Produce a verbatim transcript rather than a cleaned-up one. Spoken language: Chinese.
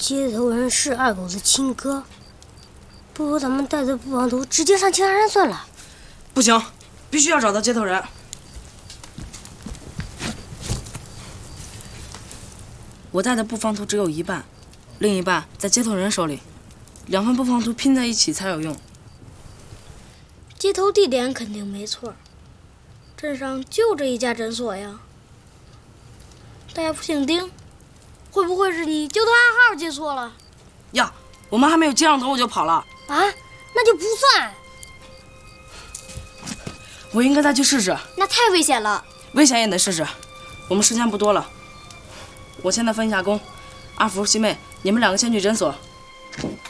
接头人是二狗子亲哥，不如咱们带着布防图直接上青崖山算了。 不行，必须要找到接头人。我带的布防图只有一半，另一半在接头人手里，两份布防图拼在一起才有用。 接头地点肯定没错，镇上就这一家诊所呀。大夫姓丁，会不会是你接头暗号接错了？ 呀，我们还没有接上头我就跑了啊？那就不算。 我应该再去试试。 那太危险了。 危险也得试试。我们时间不多了，我现在分一下工。阿福、西妹，你们两个先去诊所。